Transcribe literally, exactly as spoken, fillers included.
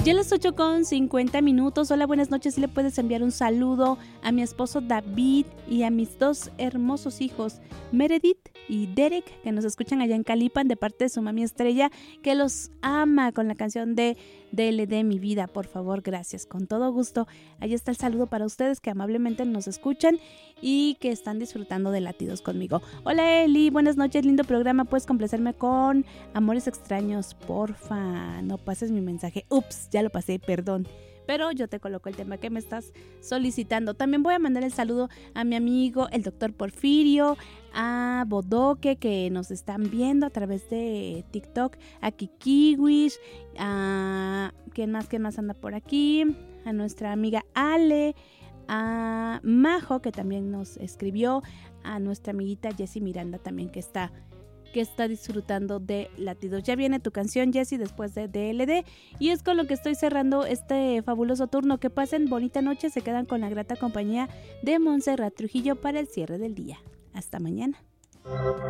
Ya las ocho con cincuenta minutos. Hola, buenas noches. Si le puedes enviar un saludo a mi esposo David y a mis dos hermosos hijos, Meredith y Derek, que nos escuchan allá en Calipan, de parte de su mami Estrella, que los ama con la canción de D L D Mi Vida. Por favor, gracias, con todo gusto. Ahí está el saludo para ustedes que amablemente nos escuchan y que están disfrutando de Latidos conmigo. Hola Eli, buenas noches, lindo programa. Puedes complacerme con Amores Extraños, porfa. No pases mi mensaje. Ups, ya lo pasé, perdón. Pero yo te coloco el tema que me estás solicitando. También voy a mandar el saludo a mi amigo, el doctor Porfirio, a Bodoque, que nos están viendo a través de TikTok, a Kikiwish, a... ¿quién más, quién más anda por aquí? A nuestra amiga Ale, a Majo, que también nos escribió, a nuestra amiguita Jessie Miranda también, que está... que está disfrutando de Latidos. Ya viene tu canción, Jessie, después de D L D, y es con lo que estoy cerrando este fabuloso turno. Que pasen bonita noche, se quedan con la grata compañía de Montserrat Trujillo para el cierre del día. Hasta mañana.